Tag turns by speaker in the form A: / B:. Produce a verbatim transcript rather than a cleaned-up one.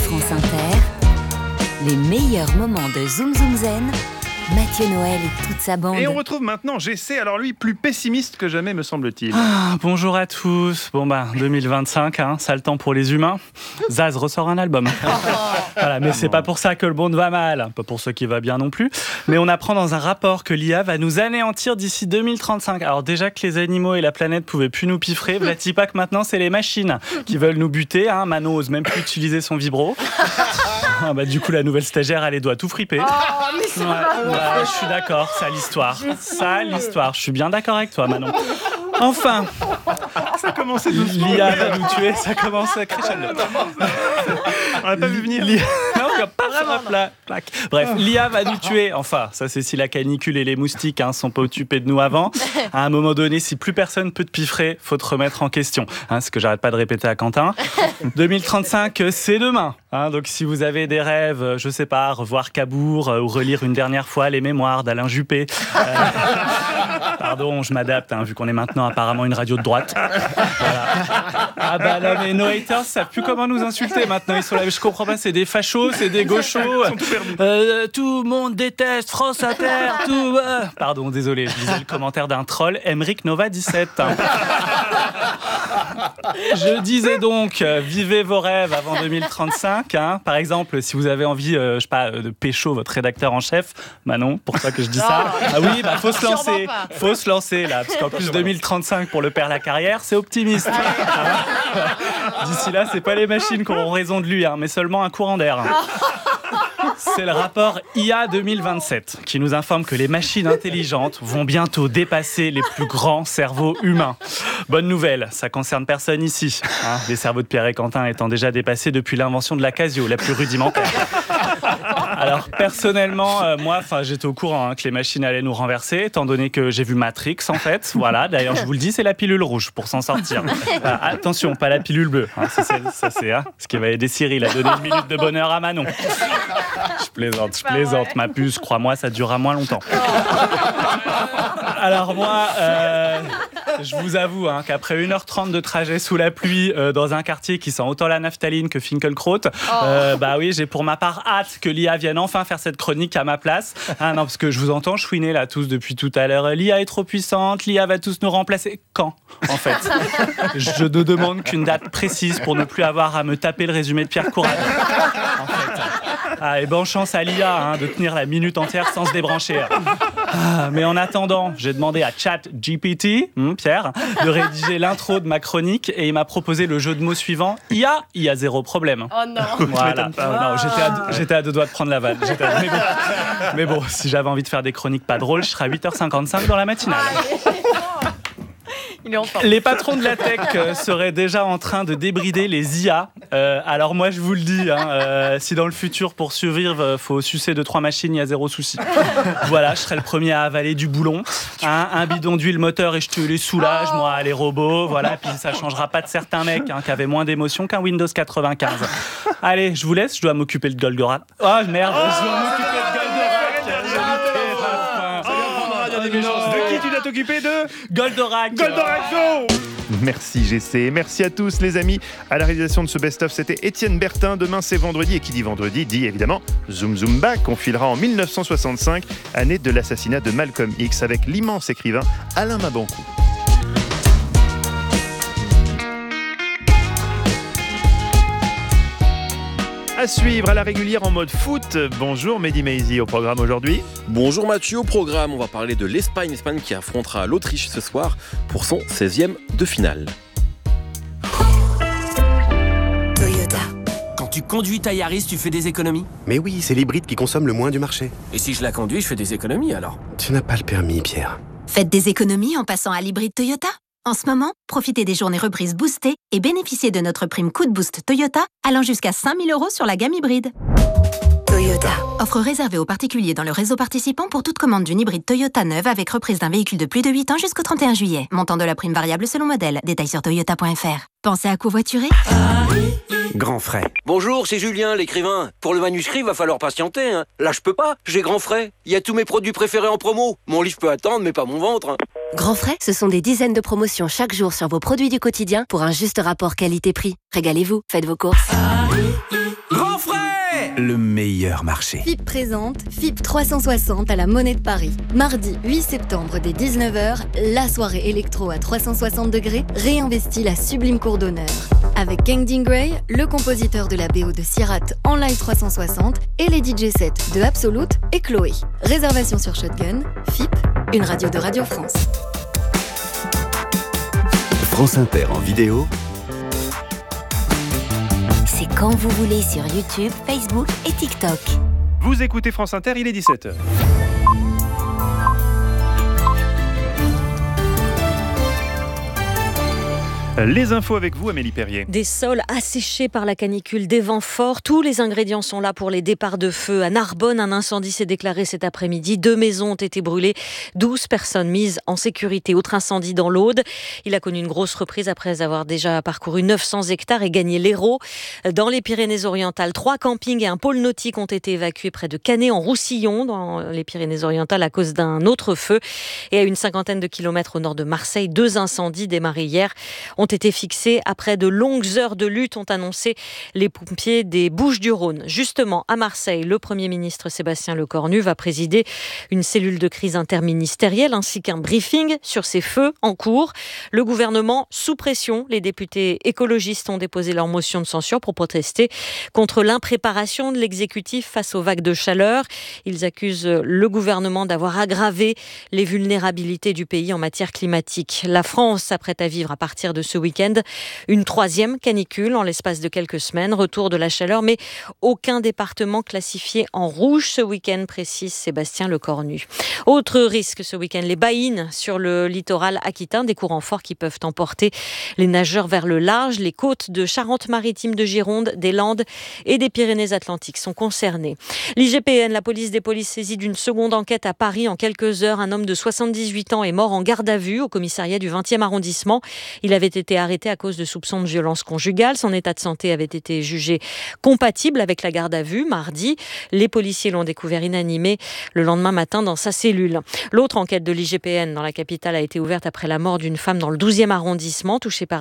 A: France Inter, les meilleurs moments de Zoom Zoom Zen, Mathieu Noël et toute sa bande.
B: Et on retrouve maintenant G C, alors lui, plus pessimiste que jamais, me semble-t-il.
C: Ah, bonjour à tous. Bon bah, deux mille vingt-cinq, hein, sale temps pour les humains. Zaz ressort un album. Voilà, mais c'est pas pour ça que le monde va mal. Pas pour ceux qui va bien non plus. Mais on apprend dans un rapport que l'I A va nous anéantir d'ici deux mille trente-cinq. Alors déjà que les animaux et la planète pouvaient plus nous piffrer, vlati pas que maintenant c'est les machines qui veulent nous buter. Hein. Manon ose même plus utiliser son vibro. Ah bah, du coup, la nouvelle stagiaire a les doigts tout fripés.
D: Oh, mais c'est
C: ouais, bah, je suis d'accord, ça l'histoire. Ça l'histoire. Je suis bien d'accord avec toi, Manon. Enfin,
B: ça commence doucement.
C: L'I A va nous tuer, ça commence à crescendo.
B: On l'a pas vu venir.
C: L'I A... Non, pas hop là, plaque. Bref, l'I A va nous tuer. Enfin, ça c'est si la canicule et les moustiques hein, sont pas occupés de nous avant. À un moment donné, si plus personne peut te piffrer, faut te remettre en question. Hein, ce que j'arrête pas de répéter à Quentin. deux mille trente-cinq, c'est demain. Hein, donc si vous avez des rêves, je sais pas, revoir Cabourg euh, ou relire une dernière fois les mémoires d'Alain Juppé. Euh, pardon, je m'adapte, hein, vu qu'on est maintenant apparemment une radio de droite. Voilà. Ah bah là, mais nos haters savent plus comment nous insulter maintenant. Ils sont là, je comprends pas, c'est des fachos, c'est des gauchos. Euh, tout le monde déteste France Inter, tout. Euh... Pardon, désolé, je lisais le commentaire d'un troll, Emeric Nova dix-sept. Je disais donc, euh, vivez vos rêves avant deux mille trente-cinq. Hein. Par exemple, si vous avez envie, euh, je sais pas, de pécho votre rédacteur en chef, Manon, pour ça que je dis ça. Ah oui, bah faut se lancer, faut se lancer là, parce qu'en plus deux mille trente-cinq pour le père la carrière, c'est optimiste. D'ici là, c'est pas les machines qui auront raison de lui, hein, mais seulement un courant d'air. C'est le rapport I A deux mille vingt-sept qui nous informe que les machines intelligentes vont bientôt dépasser les plus grands cerveaux humains. Bonne nouvelle, ça concerne personne ici. Hein, les cerveaux de Pierre et Quentin étant déjà dépassés depuis l'invention de la Casio, la plus rudimentaire. Alors personnellement, euh, moi, enfin, j'étais au courant hein, que les machines allaient nous renverser, étant donné que j'ai vu Matrix en fait. Voilà. D'ailleurs, je vous le dis, c'est la pilule rouge pour s'en sortir. Euh, attention, pas la pilule bleue. Hein, ça, c'est, ça, c'est hein, ce qui va aider Cyril à donner une minute de bonheur à Manon. Je plaisante, je plaisante. Ma puce, crois-moi, ça durera moins longtemps. Alors moi, euh, je vous avoue hein, qu'après une heure trente de trajet sous la pluie euh, dans un quartier qui sent autant la naphtaline que Finkielkraut, euh, bah oui, j'ai pour ma part hâte que l'I A vienne enfin faire cette chronique à ma place. Ah non, parce que je vous entends chouiner là tous depuis tout à l'heure. L'I A est trop puissante, l'I A va tous nous remplacer. Quand, en fait? Je ne demande qu'une date précise pour ne plus avoir à me taper le résumé de Pierre Courade. En fait. Ah, et bonne chance à l'I A hein, de tenir la minute entière sans se débrancher. Ah, mais en attendant, j'ai demandé à ChatGPT, hmm, Pierre, de rédiger l'intro de ma chronique et il m'a proposé le jeu de mots suivant. I A, il y a zéro problème.
D: Oh non.
C: Voilà. Oh, non, j'étais à, j'étais à deux doigts de prendre la vanne. J'étais à... mais, bon, mais bon, si j'avais envie de faire des chroniques pas drôles, je serais à huit heures cinquante-cinq dans la matinale.
D: Il est en forme.
C: Les patrons de la tech euh, seraient déjà en train de débrider les I A. Euh, alors moi, je vous le dis, hein, euh, si dans le futur, pour survivre, euh, faut sucer deux, trois machines, il y a zéro souci. Voilà, je serai le premier à avaler du boulon. Hein, un bidon d'huile moteur et je te les soulage, moi, les robots. Voilà, puis ça changera pas de certains mecs hein, qui avaient moins d'émotion qu'un Windows quatre-vingt-quinze. Allez, je vous laisse, je dois m'occuper de Goldorak. Oh merde, je dois m'occuper de Goldorak.
B: De qui tu dois t'occuper de
C: Goldorak.
B: Goldorak, go. Merci G C, merci à tous les amis. À la réalisation de ce best-of, c'était Étienne Bertin. Demain c'est vendredi et qui dit vendredi dit évidemment Zoom Zoom Back. On filera en dix-neuf cent soixante-cinq, année de l'assassinat de Malcolm X avec l'immense écrivain Alain Mabanckou. À suivre à la régulière en mode foot. Bonjour Mehdi Maizi au programme aujourd'hui.
E: Bonjour Mathieu, au programme on va parler de l'Espagne, l'Espagne qui affrontera l'Autriche ce soir pour son seizième de finale.
F: Toyota.
G: Quand tu conduis ta Yaris, tu fais des économies?
F: Mais oui, c'est l'hybride qui consomme le moins du marché.
G: Et si je la conduis, je fais des économies alors?
F: Tu n'as pas le permis, Pierre.
H: Faites des économies en passant à l'hybride Toyota. En ce moment, profitez des journées reprises boostées et bénéficiez de notre prime Coup de Boost Toyota allant jusqu'à cinq mille euros sur la gamme hybride.
F: Toyota.
H: Offre réservée aux particuliers dans le réseau participant pour toute commande d'une hybride Toyota neuve avec reprise d'un véhicule de plus de huit ans jusqu'au trente et un juillet. Montant de la prime variable selon modèle. Détails sur toyota point f r. Pensez à covoiturer?
F: Grand frais.
I: Bonjour, c'est Julien, l'écrivain. Pour le manuscrit, va falloir patienter. Hein. Là, je peux pas, j'ai Grand Frais. Il y a tous mes produits préférés en promo. Mon livre peut attendre, mais pas mon ventre. Hein.
J: Grand Frais, ce sont des dizaines de promotions chaque jour sur vos produits du quotidien pour un juste rapport qualité-prix. Régalez-vous, faites vos courses.
G: Grand Frais.
F: le meilleur marché.
D: F I P présente F I P trois cent soixante à la Monnaie de Paris. Mardi huit septembre dès dix-neuf heures, la soirée électro à trois cent soixante degrés réinvestit la sublime cour d'honneur. Avec Kangding Gray, le compositeur de la B O de Sierra en live trois cent soixante et les D J sets de Absolute et Chloé. Réservation sur Shotgun, F I P, une radio de Radio France.
F: France Inter en vidéo.
A: C'est quand vous voulez sur YouTube, Facebook et TikTok.
B: Vous écoutez France Inter, il est dix-sept heures. Les infos avec vous, Amélie Perrier.
K: Des sols asséchés par la canicule, des vents forts. Tous les ingrédients sont là pour les départs de feu. À Narbonne, un incendie s'est déclaré cet après-midi. Deux maisons ont été brûlées. douze personnes mises en sécurité. Autre incendie dans l'Aude. Il a connu une grosse reprise après avoir déjà parcouru neuf cents hectares et gagné l'Hérault. Dans les Pyrénées-Orientales, trois campings et un pôle nautique ont été évacués près de Canet-en-Roussillon, dans les Pyrénées-Orientales, à cause d'un autre feu. Et à une cinquantaine de kilomètres au nord de Marseille, deux incendies démarrés hier ont été fixés après de longues heures de lutte, ont annoncé les pompiers des Bouches-du-Rhône. Justement, à Marseille, le Premier ministre Sébastien Lecornu va présider une cellule de crise interministérielle ainsi qu'un briefing sur ces feux en cours. Le gouvernement sous pression. Les députés écologistes ont déposé leur motion de censure pour protester contre l'impréparation de l'exécutif face aux vagues de chaleur. Ils accusent le gouvernement d'avoir aggravé les vulnérabilités du pays en matière climatique. La France s'apprête à vivre à partir de ce week-end une troisième canicule en l'espace de quelques semaines. Retour de la chaleur, mais aucun département classifié en rouge ce week-end, précise Sébastien Lecornu. Autre risque ce week-end, les baïnes sur le littoral aquitain, des courants forts qui peuvent emporter les nageurs vers le large. Les côtes de Charente-Maritime, de Gironde, des Landes et des Pyrénées-Atlantiques sont concernées. L'I G P N, la police des polices, saisie d'une seconde enquête à Paris en quelques heures. Un homme de soixante-dix-huit ans est mort en garde à vue au commissariat du vingtième arrondissement. Il avait été arrêté à cause de soupçons de violence conjugale. Son état de santé avait été jugé compatible avec la garde à vue mardi. Les policiers l'ont découvert inanimé le lendemain matin dans sa cellule. L'autre enquête de l'I G P N dans la capitale a été ouverte après la mort d'une femme dans le douzième arrondissement, touchée par